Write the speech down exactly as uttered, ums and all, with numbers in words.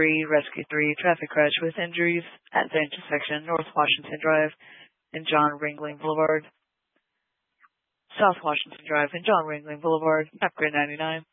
three, Rescue three, traffic crash with injuries at the intersection North Washington Drive and John Ringling Boulevard. South Washington Drive and John Ringling Boulevard, Upgrade ninety-nine.